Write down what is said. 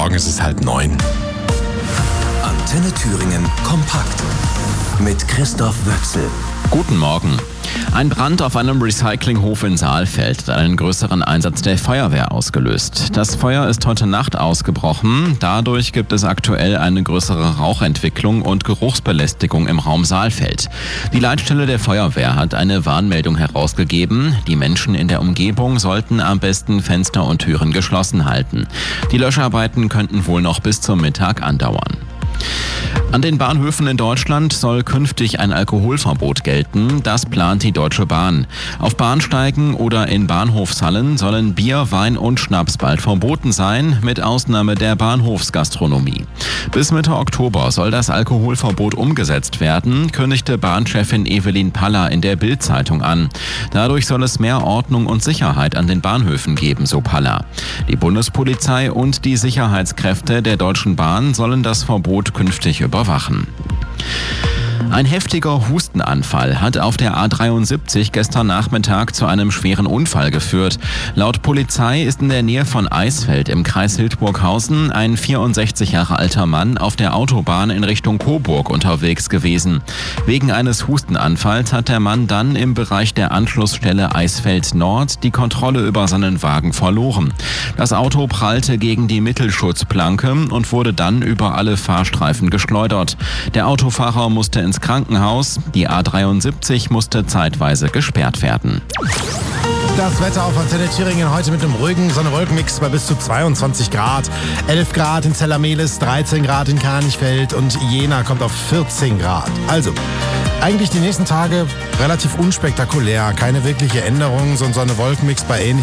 Morgen ist es 8:30. Antenne Thüringen kompakt mit Christoph Wöchsel. Guten Morgen. Ein Brand auf einem Recyclinghof in Saalfeld hat einen größeren Einsatz der Feuerwehr ausgelöst. Das Feuer ist heute Nacht ausgebrochen. Dadurch gibt es aktuell eine größere Rauchentwicklung und Geruchsbelästigung im Raum Saalfeld. Die Leitstelle der Feuerwehr hat eine Warnmeldung herausgegeben. Die Menschen in der Umgebung sollten am besten Fenster und Türen geschlossen halten. Die Löscharbeiten könnten wohl noch bis zum Mittag andauern. An den Bahnhöfen in Deutschland soll künftig ein Alkoholverbot gelten. Das plant die Deutsche Bahn. Auf Bahnsteigen oder in Bahnhofshallen sollen Bier, Wein und Schnaps bald verboten sein, mit Ausnahme der Bahnhofsgastronomie. Bis Mitte Oktober soll das Alkoholverbot umgesetzt werden, kündigte Bahnchefin Evelyn Paller in der Bild-Zeitung an. Dadurch soll es mehr Ordnung und Sicherheit an den Bahnhöfen geben, so Paller. Die Bundespolizei und die Sicherheitskräfte der Deutschen Bahn sollen das Verbot künftig überwachen. Ein heftiger Hustenanfall hat auf der A73 gestern Nachmittag zu einem schweren Unfall geführt. Laut Polizei ist in der Nähe von Eisfeld im Kreis Hildburghausen ein 64 Jahre alter Mann auf der Autobahn in Richtung Coburg unterwegs gewesen. Wegen eines Hustenanfalls hat der Mann dann im Bereich der Anschlussstelle Eisfeld Nord die Kontrolle über seinen Wagen verloren. Das Auto prallte gegen die Mittelschutzplanke und wurde dann über alle Fahrstreifen geschleudert. Der Autofahrer musste ins Krankenhaus. Die A73 musste zeitweise gesperrt werden. Das Wetter auf Antenne Thüringen heute mit einem ruhigen Sonne-Wolken-Mix bei bis zu 22 Grad. 11 Grad in Zellermelis, 13 Grad in Kranichfeld und Jena kommt auf 14 Grad. Also, eigentlich die nächsten Tage relativ unspektakulär. Keine wirkliche Änderung, so ein Sonne-Wolken-Mix bei ähnlichen